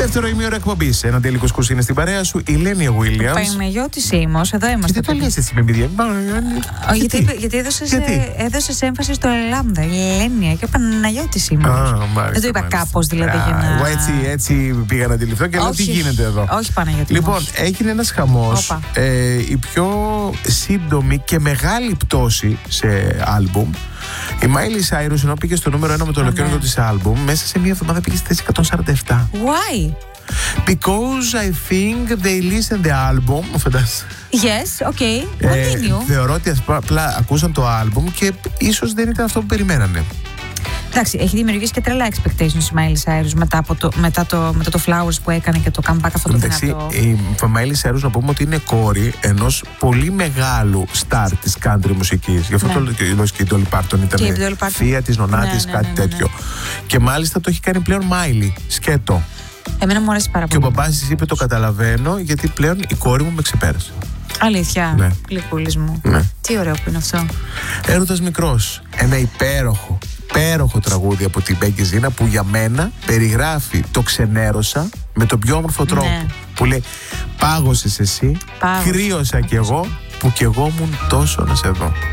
Δεύτερο ημίωρο εκπομπής. Ένα τελικό κουρσί είναι στην παρέα σου. Η Λένια Williams. Δεν το λες έτσι με μηδία. Γιατί έδωσες έμφαση στο Λάμδα, η Λένια και ο Παναγιώτης Ήμος. Δεν το είπα κάπως δηλαδή για να. Εγώ έτσι πήγα να αντιληφθώ και λέω τι γίνεται εδώ. Όχι Παναγιώτη. Λοιπόν, έγινε ένας χαμός. Η πιο σύντομη και μεγάλη πτώση σε άλμπουμ. Η Miley Cyrus, ενώ πήγε στο νούμερο 1 με το ολοκλήρωτο της άλμπουμ, μέσα σε μία εβδομάδα πήγε στη θέση 147. Why? Because I think they listened the album. Φαντάζεσαι. Yes, okay. Continue. Θεωρώ ότι απλά ακούσαν το άλμπουμ και ίσως δεν ήταν αυτό που περιμένανε. Εντάξει, έχει δημιουργήσει και τρελά expectations η Miley Cyrus μετά το Flowers που έκανε και το comeback αυτό το δυνατό. Η Miley Cyrus, να πούμε ότι είναι κόρη ενός πολύ μεγάλου star της country μουσικής. Γι' αυτό και η Dolly Parton ήταν θεία της, νονά της, κάτι τέτοιο. Και μάλιστα το έχει κάνει πλέον Miley, σκέτο. Εμένα μου αρέσει πάρα πολύ. Και ο μπαμπάς της είπε: το καταλαβαίνω, γιατί πλέον η κόρη μου με ξεπέρασε. Αλήθεια. Ναι. Γλυκούλης μου. Ναι. Τι ωραίο που είναι αυτό. Έρωτας μικρός. Ένα υπέροχο τραγούδι από την Becky Zina που για μένα περιγράφει το ξενέρωσα με τον πιο όμορφο τρόπο. Ναι. Που λέει: πάγωσες εσύ, κρύωσα κι εγώ που κι εγώ ήμουν τόσο να σε δω.